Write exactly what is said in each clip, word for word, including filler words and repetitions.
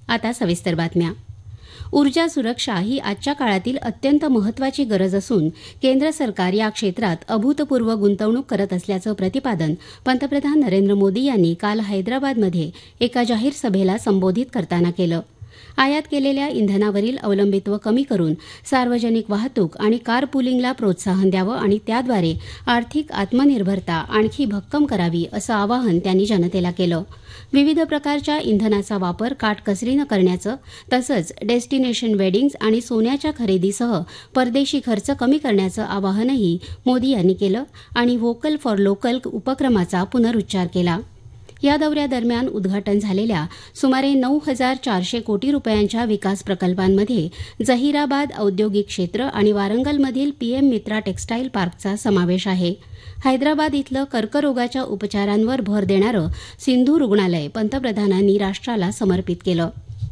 आता सविस्तर बातम्या. ऊर्जा सुरक्षा ही आजच्या काळातील अत्यंत महत्वाची गरज असून केंद्र सरकार या क्षेत्रात अभूतपूर्व गुंतवणूक करत असल्याचं प्रतिपादन पंतप्रधान नरेंद्र मोदी यांनी काल हैदराबादमध्ये एका जाहीर सभेला संबोधित करताना केलं. आयात केलेल्या इंधनावरील अवलंबित्व कमी करून सार्वजनिक वाहतूक आणि कार पुलिंगला प्रोत्साहन द्यावं आणि त्याद्वारे आर्थिक आत्मनिर्भरता आणखी भक्कम करावी असं आवाहन त्यांनी जनतेला केलं. विविध प्रकारच्या इंधनाचा वापर काटकसरीनं करण्याचं तसंच डेस्टिनेशन वेडिंग्ज आणि सोन्याच्या खरेदीसह परदेशी खर्च कमी करण्याचं आवाहनही मोदी यांनी केलं आणि व्होकल फॉर लोकल उपक्रमाचा पुनरुच्चार केला. या दौऱ्यादरम्यान उद्घाटन झालेल्या सुमारे नऊ हजार चारशे कोटी रुपयांच्या विकास प्रकल्पांमध्ये जहिराबाद औद्योगिक क्षेत्र आणि वारंगलमधील पीएम मित्रा टेक्स्टाईल पार्कचा समावेश आहे. हैदराबाद इथलं कर्करोगाच्या उपचारांवर भर देणारं सिंधू रुग्णालय पंतप्रधानांनी राष्ट्राला समर्पित केलं.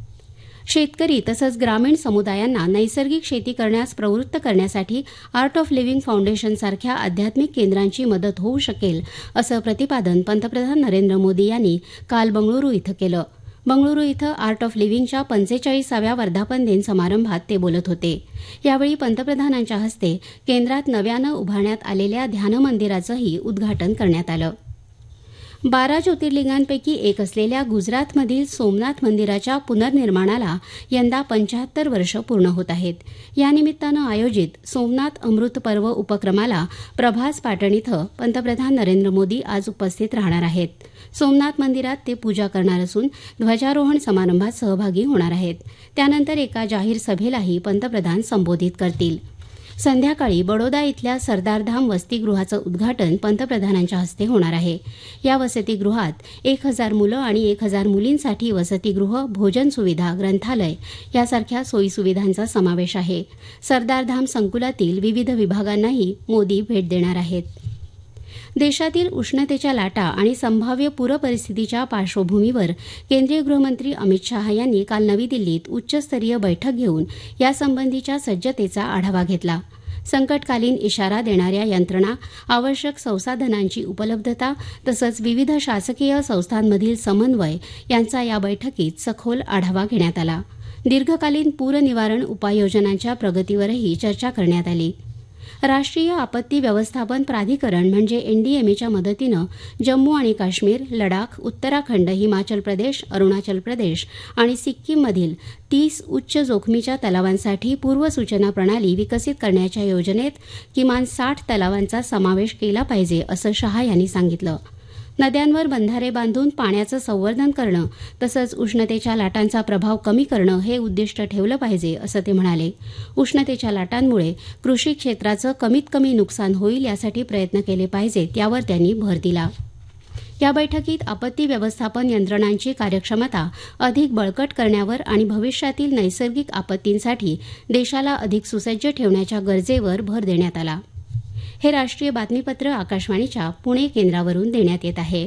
शेतकरी तसंच ग्रामीण समुदायांना नैसर्गिक शेती करण्यास प्रवृत्त करण्यासाठी आर्ट ऑफ लिव्हिंग फाउंडेशनसारख्या आध्यात्मिक केंद्रांची मदत होऊ शकेल असं प्रतिपादन पंतप्रधान नरेंद्र मोदी यांनी काल बंगळुरू इथं केलं. बंगळुरू इथं आर्ट ऑफ लिव्हिंगच्या पंचेचाळीसाव्या वर्धापन दिन समारंभात ते बोलत होते. यावेळी पंतप्रधानांच्या हस्ते केंद्रात नव्यानं उभारण्यात आलेल्या ध्यानमंदिराचंही उद्घाटन करण्यात आलं. बारा ज्योतिर्लिंगांपैकी एक असलेल्या गुजरातमधील सोमनाथ मंदिराच्या पुनर्निर्माणाला यंदा पंचाहत्तर वर्ष पूर्ण होत आहेत. या निमित्तानं आयोजित सोमनाथ अमृत पर्व उपक्रमाला प्रभास पाटण इथं पंतप्रधान नरेंद्र मोदी आज उपस्थित राहणार आहेत. सोमनाथ मंदिरात ते पूजा करणार असून ध्वजारोहण समारंभात सहभागी होणार आहेत. त्यानंतर एका जाहीर सभेलाही पंतप्रधान संबोधित करतील. संध्याकाळी बडोदा इथल्या सरदारधाम वसतिगृहाचं उद्घाटन पंतप्रधानांच्या हस्ते होणार आहे. या वसतिगृहात एक हजार मुलं आणि एक हजार मुलींसाठी वसतिगृह, भोजन सुविधा, ग्रंथालय यासारख्या सोयीसुविधांचा समावेश आहे. सरदारधाम संकुलातील विविध विभागांनाही मोदी भेट देणार आहेत. देशातील उष्णतेच्या लाटा आणि संभाव्य पूरपरिस्थितीच्या पार्श्वभूमीवर केंद्रीय गृहमंत्री अमित शहा यांनी काल नवी दिल्लीत उच्चस्तरीय बैठक घेऊन यासंबंधीच्या सज्जतेचा आढावा घेतला. संकटकालीन इशारा देणाऱ्या यंत्रणा, आवश्यक संसाधनांची उपलब्धता तसंच विविध शासकीय संस्थांमधील समन्वय यांचा या बैठकीत सखोल आढावा घेण्यात आला. दीर्घकालीन पूरनिवारण उपाययोजनांच्या प्रगतीवरही चर्चा करण्यात आली. राष्ट्रीय आपत्ती व्यवस्थापन प्राधिकरण म्हणजे एनडीएमएच्या मदतीनं जम्मू आणि काश्मीर, लडाख, उत्तराखंड, हिमाचल प्रदेश, अरुणाचल प्रदेश आणि सिक्कीममधील तीस उच्च जोखमीच्या तलावांसाठी पूर्वसूचना प्रणाली विकसित करण्याच्या योजनेत किमान साठ तलावांचा समावेश केला पाहिजे असं शहा यांनी सांगितलं. नद्यांवर बंधारे बांधून पाण्याचं संवर्धन करणं तसंच उष्णतेच्या लाटांचा प्रभाव कमी करणं हे उद्दिष्ट ठेवलं पाहिजे असं ते म्हणाले. उष्णतेच्या लाटांमुळे कृषी क्षेत्राचं कमीत कमी नुकसान होईल यासाठी प्रयत्न केले पाहिजेत यावर त्यांनी भर दिला. या बैठकीत आपत्ती व्यवस्थापन यंत्रणांची कार्यक्षमता अधिक बळकट करण्यावर आणि भविष्यातील नैसर्गिक आपत्तींसाठी देशाला अधिक सुसज्ज ठेवण्याच्या गरजेवर भर देण्यात आला. हे राष्ट्रीय बातमीपत्र आकाशवाणीच्या पुणे केंद्रावरून देण्यात येत आहे.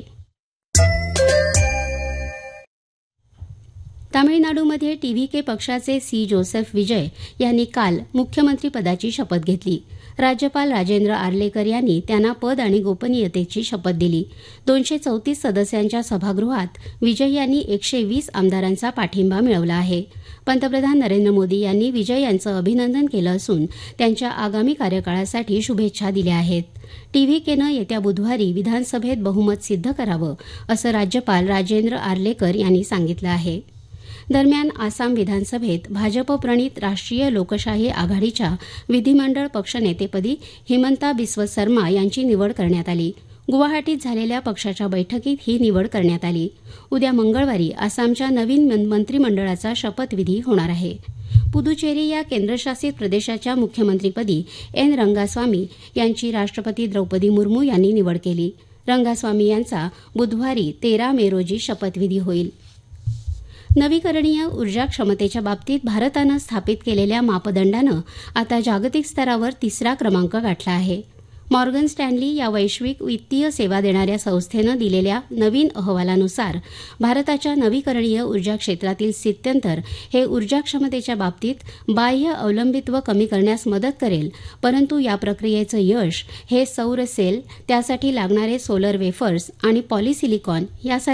तामिळनाडूमध्ये टीव्हीके पक्षाचे सी जोसेफ विजय यांनी काल मुख्यमंत्रीपदाची शपथ घेतली. राज्यपाल राजेंद्र आर्लेकर यांनी त्यांना पद आणि गोपनीयतेची शपथ दिली. दोनशे चौतीस सदस्यांच्या सभागृहात विजय यांनी एकशे वीस आमदारांचा पाठिंबा मिळवला आहे. पंतप्रधान नरेंद्र मोदी यांनी विजय यांचं अभिनंदन केलं असून त्यांच्या आगामी कार्यकाळासाठी शुभेच्छा दिल्या आहेत. टीव्हीकेनं येत्या बुधवारी विधानसभेत बहुमत सिद्ध करावं असं राज्यपाल राजेंद्र आर्लेकर यांनी सांगितलं आहे. दरम्यान आसाम विधानसभेत भाजप-प्रणित राष्ट्रीय लोकशाही आघाडीच्या विधिमंडळ पक्षनेतेपदी हिमंता बिस्व सर्मा यांची निवड करण्यात आली. गुवाहाटीत झालेल्या पक्षाच्या बैठकीत ही निवड करण्यात आली. उद्या मंगळवारी आसामच्या नवीन मंत्रिमंडळाचा शपथविधी होणार आहे. पुदुचेरी या केंद्रशासित प्रदेशाच्या मुख्यमंत्रीपदी एन रंगास्वामी यांची राष्ट्रपती द्रौपदी मुर्मू यांनी निवड केली. रंगास्वामी यांचा बुधवारी तेरा मे रोजी शपथविधी होईल. नवीकरणीय ऊर्जा क्षमतेच्या बाबतीत भारतानं स्थापित केलेल्या मापदंडानं आता जागतिक स्तरावर तिसरा क्रमांक गाठला आहे. मॉर्गन स्टॅनली या वैश्विक वित्तीय सेवा देणाऱ्या संस्थेनं दिलेल्या नवीन अहवालानुसार भारताच्या नवीकरणीय ऊर्जा क्षेत्रातील स्थित्यंतर हे ऊर्जा क्षमतेच्या बाबतीत बाह्य अवलंबित्व कमी करण्यास मदत करेल, परंतु या प्रक्रियेचं यश हे सौर सेल, त्यासाठी लागणारे सोलर वेफर्स आणि पॉलिसिलिकॉन यासारख्या